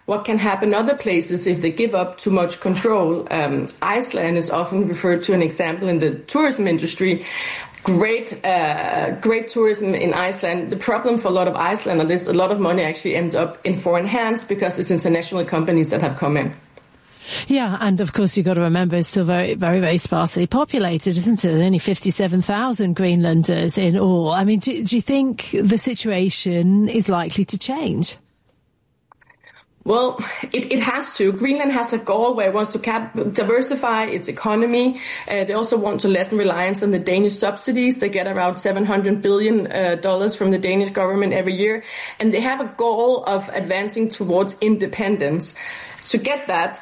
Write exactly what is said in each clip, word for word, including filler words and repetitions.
what can happen other places if they give up too much control. Um, Iceland is often referred to an example in the tourism industry. Great, uh, great tourism in Iceland. The problem for a lot of Icelanders is a lot of money actually ends up in foreign hands because it's international companies that have come in. Yeah, and of course you've got to remember it's still very, very, very sparsely populated, isn't it? There's only fifty-seven thousand Greenlanders in all. I mean, do, do you think the situation is likely to change? Well, it, it has to. Greenland has a goal where it wants to cap- diversify its economy. Uh, they also want to lessen reliance on the Danish subsidies. They get around seven hundred billion dollars uh, from the Danish government every year. And they have a goal of advancing towards independence. To get that,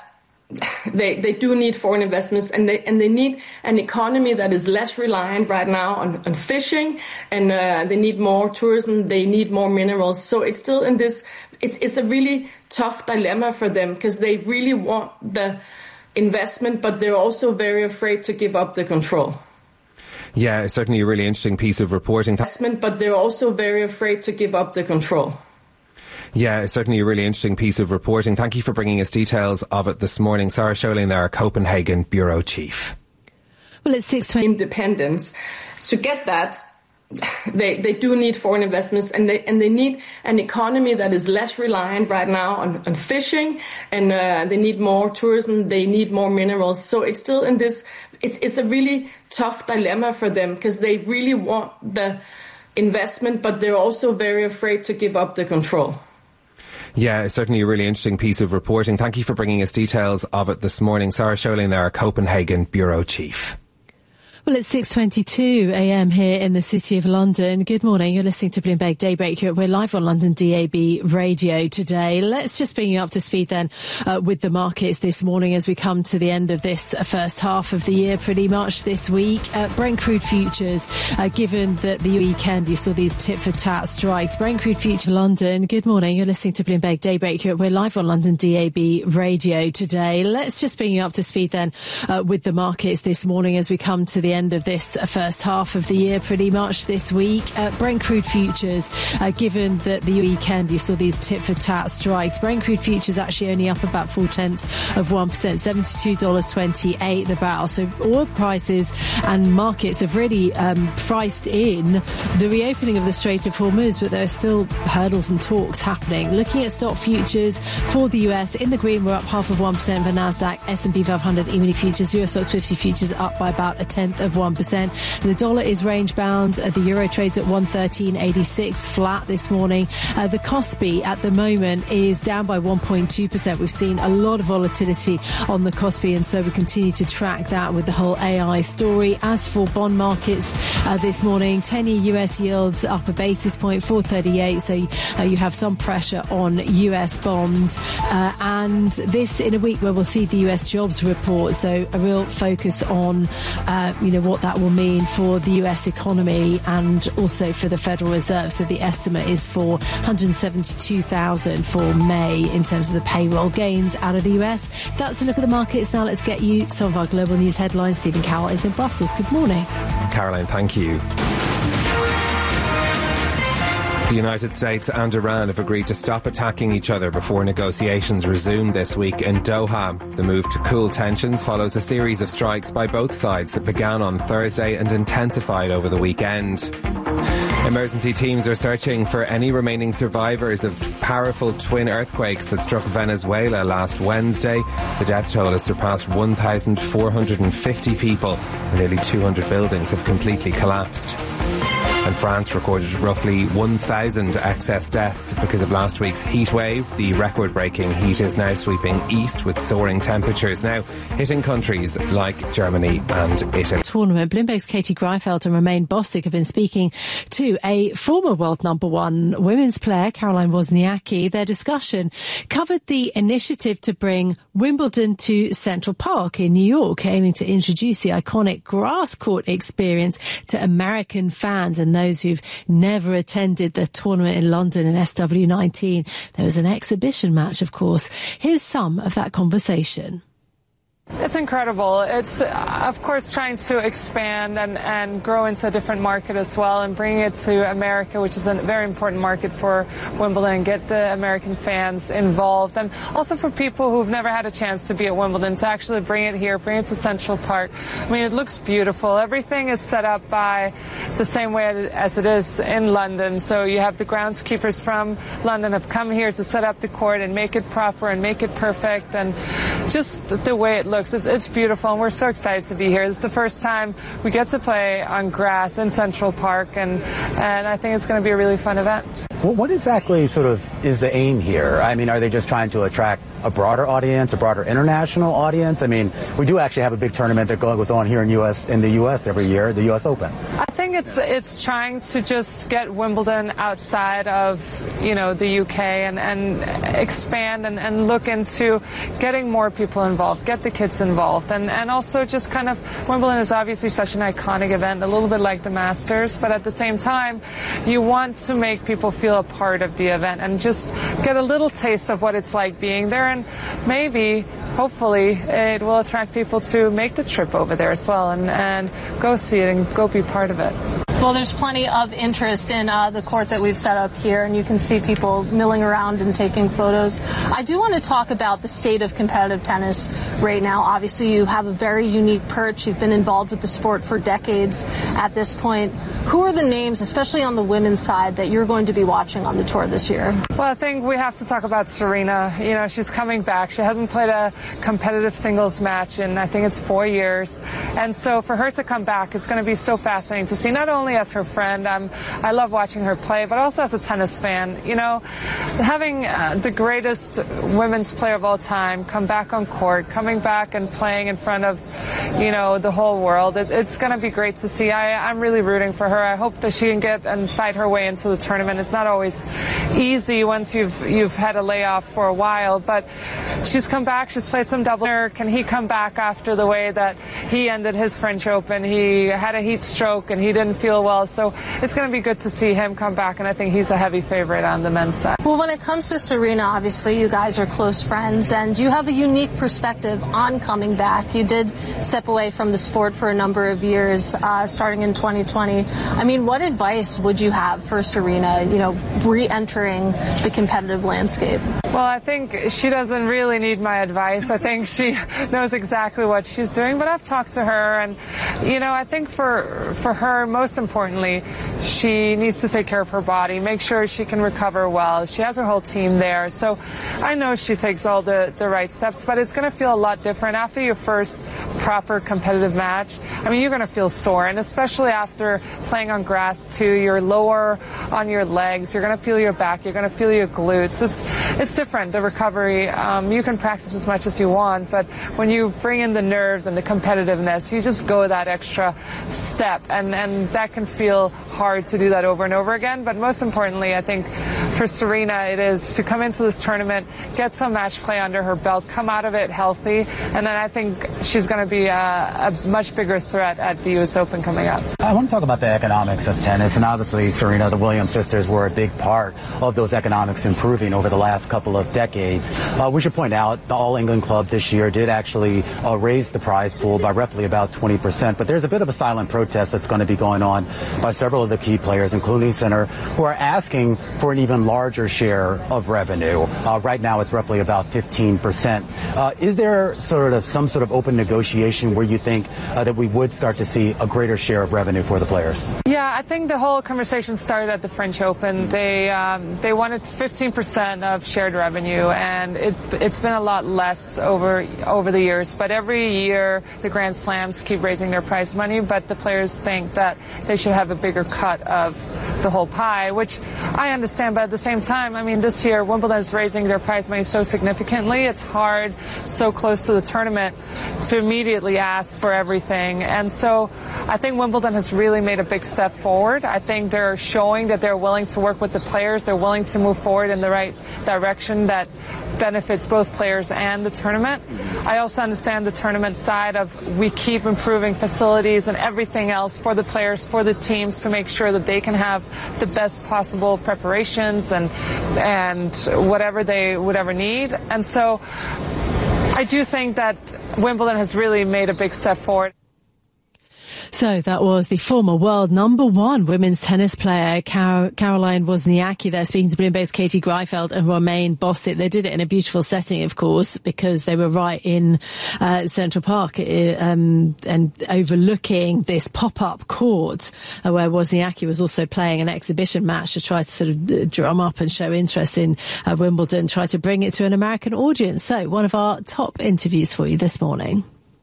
They they do need foreign investments, and they and they need an economy that is less reliant right now on, on fishing, and uh, they need more tourism. They need more minerals. So it's still in this. It's it's a really tough dilemma for them because they really want the investment, but they're also very afraid to give up the control. Yeah, it's certainly a really interesting piece of reporting. Investment, but they're also very afraid to give up the control. Yeah, it's certainly a really interesting piece of reporting. Thank you for bringing us details of it this morning. Sarah Scholing there, Copenhagen Bureau Chief. Well, it's six twenty. Independence. To get that, they they do need foreign investments, and they and they need an economy that is less reliant right now on, on fishing, and uh, they need more tourism. They need more minerals. So it's still in this. It's it's a really tough dilemma for them because they really want the investment, but they're also very afraid to give up the control. Yeah, it's certainly a really interesting piece of reporting. Thank you for bringing us details of it this morning. Sarah Scholing there, Copenhagen Bureau Chief. Well, it's six twenty-two a m here in the City of London. Good morning. You're listening to Bloomberg Daybreak. We're live on London D A B radio today. Let's just bring you up to speed then uh, with the markets this morning as we come to the end of this uh, first half of the year pretty much this week. Uh, Brent crude futures, uh, given that the weekend you saw these tit-for-tat strikes. Brent crude future London. Good morning. You're listening to Bloomberg Daybreak. We're live on London D A B radio today. Let's just bring you up to speed then uh, with the markets this morning as we come to the end of this first half of the year pretty much this week. Uh, Brent crude futures, uh, given that the weekend you saw these tit-for-tat strikes. Brent crude futures actually only up about four tenths of one percent, seventy-two dollars twenty-eight the barrel. So oil prices and markets have really um, priced in the reopening of the Strait of Hormuz, but there are still hurdles and talks happening. Looking at stock futures for the U S, in the green we're up half of one percent for Nasdaq, S and P five hundred E-mini futures, Euro Stoxx fifty futures up by about a tenth of one percent. The dollar is range bound. The euro trades at one thirteen eighty-six, flat this morning. Uh, the Kospi at the moment is down by one point two percent. We've seen a lot of volatility on the Kospi, and so we continue to track that with the whole A I story. As for bond markets uh, this morning, ten-year U S yields up a basis point, four thirty-eight. So uh, you have some pressure on U S bonds. Uh, and this in a week where we'll see the U S jobs report. So a real focus on, uh, you know, what that will mean for the U S economy and also for the Federal Reserve. So the estimate is for one hundred seventy-two thousand for May in terms of the payroll gains out of the U S. That's a look at the markets. Now let's get you some of our global news headlines. Stephen Cowell is in Brussels. Good morning. Caroline, thank you. The United States and Iran have agreed to stop attacking each other before negotiations resume this week in Doha. The move to cool tensions follows a series of strikes by both sides that began on Thursday and intensified over the weekend. Emergency teams are searching for any remaining survivors of powerful twin earthquakes that struck Venezuela last Wednesday. The death toll has surpassed one thousand four hundred fifty people, and nearly two hundred buildings have completely collapsed. And France recorded roughly one thousand excess deaths because of last week's heat wave. The record-breaking heat is now sweeping east with soaring temperatures, now hitting countries like Germany and Italy. Tournament. Bloomberg's Katie Greifeld and Romain Bostic have been speaking to a former world number one women's player, Caroline Wozniacki. Their discussion covered the initiative to bring Wimbledon to Central Park in New York, aiming to introduce the iconic grass court experience to American fans and those who've never attended the tournament in London in S W nineteen. There was an exhibition match, of course. Here's some of that conversation. It's incredible. It's, of course, trying to expand and, and grow into a different market as well and bring it to America, which is a very important market for Wimbledon, and get the American fans involved. And also for people who've never had a chance to be at Wimbledon, to actually bring it here, bring it to Central Park. I mean, it looks beautiful. Everything is set up by the same way as it is in London. So you have the groundskeepers from London have come here to set up the court and make it proper and make it perfect, and just the way it looks. It's, it's beautiful, and we're so excited to be here. It's the first time we get to play on grass in Central Park, and, and I think it's going to be a really fun event. Well, what exactly sort of is the aim here? I mean, are they just trying to attract a broader audience, a broader international audience? I mean, we do actually have a big tournament that goes on here in U S in the U S every year, the U S Open. I think it's it's trying to just get Wimbledon outside of, you know, the U K and, and expand and, and look into getting more people involved, get the kids involved, and, and also just kind of, Wimbledon is obviously such an iconic event, a little bit like the Masters, but at the same time, you want to make people feel a part of the event and just get a little taste of what it's like being there, and maybe, hopefully, it will attract people to make the trip over there as well and, and go see it and go be part of it. Well, there's plenty of interest in uh, the court that we've set up here, and you can see people milling around and taking photos. I do want to talk about the state of competitive tennis right now. Obviously, you have a very unique perch. You've been involved with the sport for decades at this point. Who are the names, especially on the women's side, that you're going to be watching on the tour this year? Well, I think we have to talk about Serena. You know, she's coming back. She hasn't played a competitive singles match in, I think it's four years. And so for her to come back, it's going to be so fascinating to see, not only as her friend. Um, I love watching her play, but also as a tennis fan. You know, having uh, the greatest women's player of all time come back on court, coming back and playing in front of, you know, the whole world, it, it's going to be great to see. I, I'm really rooting for her. I hope that she can get and fight her way into the tournament. It's not always easy once you've you've had a layoff for a while, but she's come back. She's played some double. Can he come back after the way that he ended his French Open? He had a heat stroke and he didn't feel well, so it's going to be good to see him come back, and I think he's a heavy favorite on the men's side. Well, when it comes to Serena, obviously you guys are close friends, and you have a unique perspective on coming back. You did step away from the sport for a number of years, uh, starting in twenty twenty. I mean, what advice would you have for Serena, you know, re-entering the competitive landscape? Well, I think she doesn't really need my advice. I think she knows exactly what she's doing, but I've talked to her, and, you know, I think for for her, most importantly, she needs to take care of her body, make sure she can recover well. She has her whole team there, so I know she takes all the, the right steps, but it's going to feel a lot different after your first proper competitive match. I mean, you're going to feel sore, and especially after playing on grass too, you're lower on your legs, you're going to feel your back, you're going to feel your glutes. It's it's different, the recovery. Um, you can practice as much as you want, but when you bring in the nerves and the competitiveness, you just go that extra step, and, and that can feel hard to do that over and over again. But most importantly, I think for Serena, it is to come into this tournament, get some match play under her belt, come out of it healthy, and then I think she's going to be a, a much bigger threat at the U S Open coming up. I want to talk about the economics of tennis, and obviously, Serena, the Williams sisters were a big part of those economics improving over the last couple of decades. Uh, we should point out the All England Club this year did actually uh, raise the prize pool by roughly about twenty percent, but there's a bit of a silent protest that's going to be going on by several of the key players, including Sinner, who are asking for an even larger share of revenue. Uh, right now, it's roughly about fifteen percent. Uh, is there sort of some sort of open negotiation where you think uh, that we would start to see a greater share of revenue for the players? Yeah, I think the whole conversation started at the French Open. They um, they wanted fifteen percent of shared revenue, and it, it's been a lot less over over the years. But every year, the Grand Slams keep raising their prize money, but the players think that they should have a bigger cut of the whole pie, which I understand. But at the same time, I mean, this year, Wimbledon is raising their prize money so significantly. It's hard, so close to the tournament, to immediately ask for everything. And so I think Wimbledon has really made a big step forward. I think they're showing that they're willing to work with the players. They're willing to move forward in the right direction that benefits both players and the tournament. I also understand the tournament side of we keep improving facilities and everything else for the players, for the teams, to make sure that they can have the best possible preparations and and whatever they would ever need. And so I do think that Wimbledon has really made a big step forward. So that was the former world number one women's tennis player, Car- Caroline Wozniacki, there speaking to Bloomberg's Katie Greifeld and Romain Bostic. They did it in a beautiful setting, of course, because they were right in uh, Central Park um, and overlooking this pop-up court uh, where Wozniacki was also playing an exhibition match to try to sort of drum up and show interest in uh, Wimbledon, try to bring it to an American audience. So one of our top interviews for you this morning.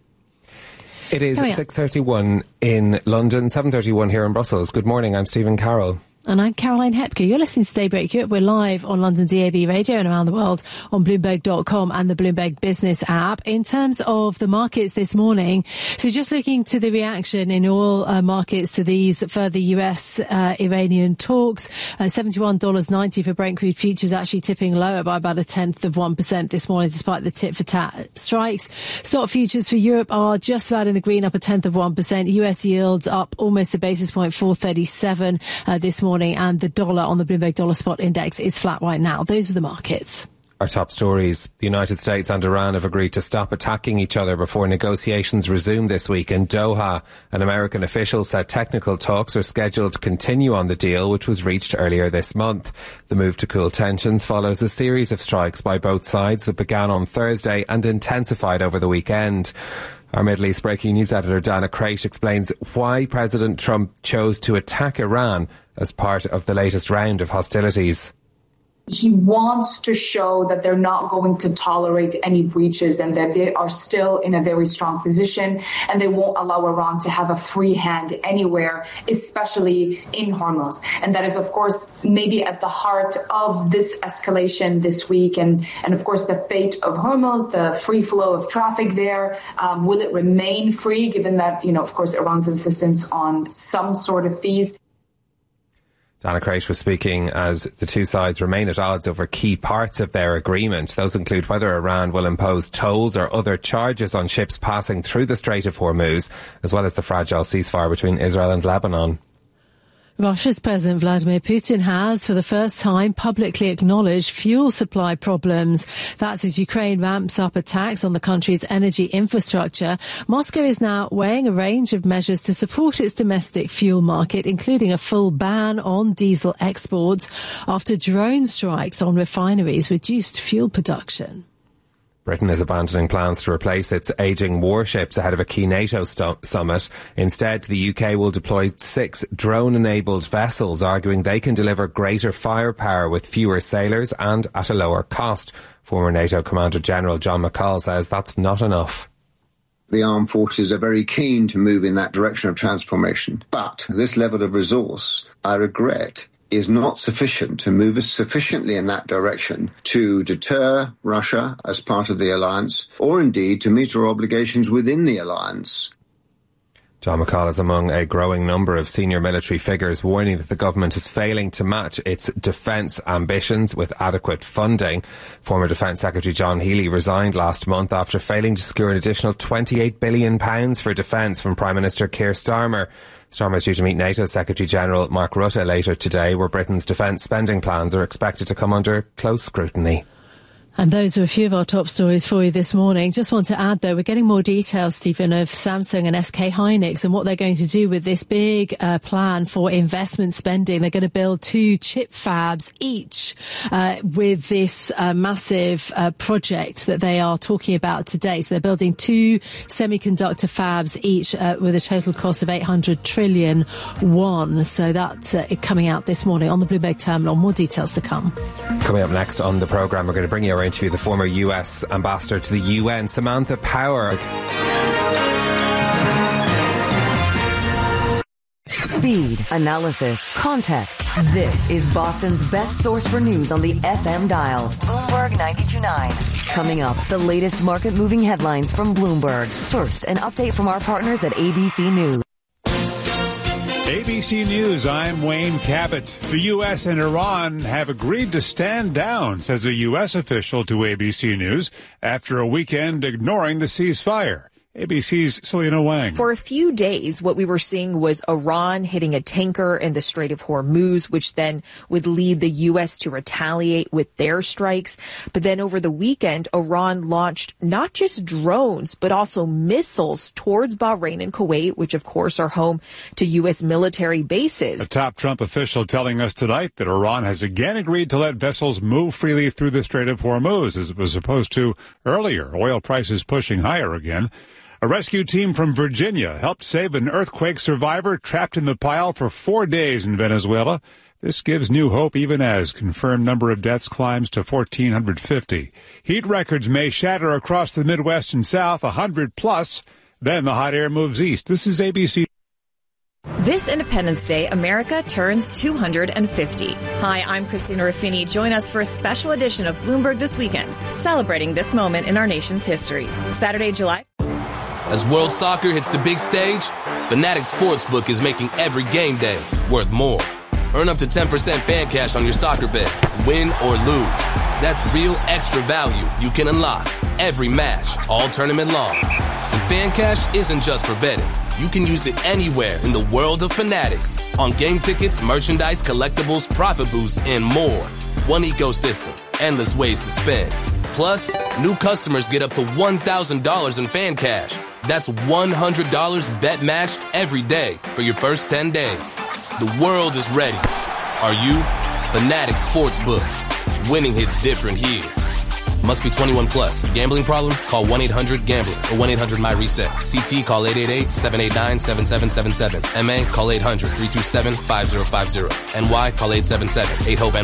It is oh, yeah. six thirty-one in London, seven thirty-one here in Brussels. Good morning, I'm Stephen Carroll. And I'm Caroline Hepker. You're listening to Daybreak Europe. We're live on London D A B Radio and around the world on Bloomberg dot com and the Bloomberg Business app. In terms of the markets this morning, so just looking to the reaction in all uh, markets to these further U S uh, Iranian talks, uh, seventy-one dollars ninety for Brent crude futures, actually tipping lower by about a tenth of one percent this morning despite the tit for tat strikes. Stock futures for Europe are just about in the green, up a tenth of one percent. U S yields up almost a basis point, four thirty-seven uh, this morning. And the dollar on the Bloomberg Dollar Spot Index is flat right now. Those are the markets. Our top stories. The United States and Iran have agreed to stop attacking each other before negotiations resume this week in Doha. An American official said technical talks are scheduled to continue on the deal, which was reached earlier this month. The move to cool tensions follows a series of strikes by both sides that began on Thursday and intensified over the weekend. Our Middle East breaking news editor Dana Crate explains why President Trump chose to attack Iran as part of the latest round of hostilities. He wants to show that they're not going to tolerate any breaches and that they are still in a very strong position and they won't allow Iran to have a free hand anywhere, especially in Hormuz. And that is, of course, maybe at the heart of this escalation this week. And, and of course, the fate of Hormuz, the free flow of traffic there. Um, will it remain free, given that, you know, of course, Iran's insistence on some sort of fees? Dana Crate was speaking as the two sides remain at odds over key parts of their agreement. Those include whether Iran will impose tolls or other charges on ships passing through the Strait of Hormuz, as well as the fragile ceasefire between Israel and Lebanon. Russia's President Vladimir Putin has, for the first time, publicly acknowledged fuel supply problems. That's as Ukraine ramps up attacks on the country's energy infrastructure. Moscow is now weighing a range of measures to support its domestic fuel market, including a full ban on diesel exports after drone strikes on refineries reduced fuel production. Britain is abandoning plans to replace its ageing warships ahead of a key NATO st- summit. Instead, the U K will deploy six drone-enabled vessels, arguing they can deliver greater firepower with fewer sailors and at a lower cost. Former NATO Commander-General John McCall says that's not enough. The armed forces are very keen to move in that direction of transformation. But this level of resource, I regret, is not sufficient to move us sufficiently in that direction to deter Russia as part of the alliance, or indeed to meet our obligations within the alliance. John McCall is among a growing number of senior military figures warning that the government is failing to match its defence ambitions with adequate funding. Former Defence Secretary John Healey resigned last month after failing to secure an additional twenty-eight billion pounds for defence from Prime Minister Keir Starmer. Starmer is due to meet NATO Secretary-General Mark Rutte later today, where Britain's defence spending plans are expected to come under close scrutiny. And those are a few of our top stories for you this morning. Just want to add, though, we're getting more details, Stephen, of Samsung and S K Hynix and what they're going to do with this big uh, plan for investment spending. They're going to build two chip fabs each uh, with this uh, massive uh, project that they are talking about today. So they're building two semiconductor fabs each uh, with a total cost of eight hundred trillion won. So that's uh, coming out this morning on the Bloomberg Terminal. More details to come. Coming up next on the programme, we're going to bring you our interview the former U S ambassador to the U N, Samantha Power. Speed, analysis, context. This is Boston's best source for news on the F M dial. Bloomberg ninety-two point nine. Coming up, the latest market-moving headlines from Bloomberg. First, an update from our partners at A B C News. A B C News, I'm Wayne Cabot. The U S and Iran have agreed to stand down, says a U S official to A B C News, after a weekend ignoring the ceasefire. A B C's Selena Wang. For a few days, what we were seeing was Iran hitting a tanker in the Strait of Hormuz, which then would lead the U S to retaliate with their strikes. But then over the weekend, Iran launched not just drones, but also missiles towards Bahrain and Kuwait, which of course are home to U S military bases. A top Trump official telling us tonight that Iran has again agreed to let vessels move freely through the Strait of Hormuz, as it was supposed to earlier. Oil prices pushing higher again. A rescue team from Virginia helped save an earthquake survivor trapped in the pile for four days in Venezuela. This gives new hope even as confirmed number of deaths climbs to one thousand four hundred fifty. Heat records may shatter across the Midwest and South, one hundred plus. Then the hot air moves east. This is A B C. This Independence Day, America turns two hundred fifty. Hi, I'm Christina Ruffini. Join us for a special edition of Bloomberg This Weekend, celebrating this moment in our nation's history. Saturday, July. As World Soccer hits the big stage, Fanatics Sportsbook is making every game day worth more. Earn up to ten percent fan cash on your soccer bets, win or lose. That's real extra value you can unlock every match, all tournament long. And fan cash isn't just for betting. You can use it anywhere in the world of Fanatics. On game tickets, merchandise, collectibles, profit boosts, and more. One ecosystem, endless ways to spend. Plus, new customers get up to one thousand dollars in fan cash. That's one hundred dollars bet matched every day for your first ten days. The world is ready. Are you? Fanatics Sportsbook. Winning hits different here. Must be twenty-one plus. Gambling problem? Call one eight hundred gambler or one eight hundred my reset. C T call eight eight eight, seven eight nine, seven seven seven seven. M A call eight hundred, three two seven, five zero five zero. N Y call eight seven seven, eight hope N Y.